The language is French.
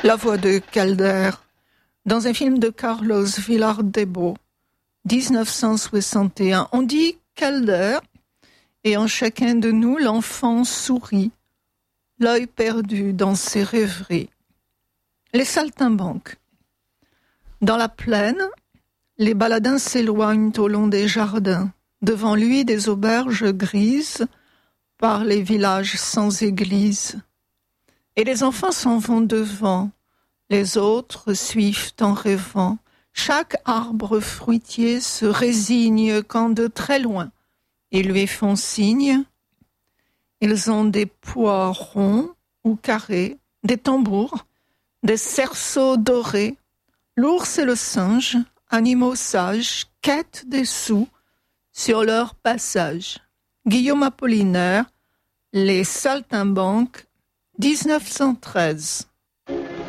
La voix de Calder, dans un film de Carlos Villar-Debo, 1961. On dit Calder, et en chacun de nous, l'enfant sourit, l'œil perdu dans ses rêveries. Les saltimbanques. Dans la plaine, les baladins s'éloignent au long des jardins. Devant lui, des auberges grises par les villages sans église. Et les enfants s'en vont devant, les autres suivent en rêvant. Chaque arbre fruitier se résigne quand de très loin ils lui font signe. Ils ont des pois ronds ou carrés, des tambours, des cerceaux dorés. L'ours et le singe, animaux sages, quêtent des sous sur leur passage. Guillaume Apollinaire, Les Saltimbanques, 1913.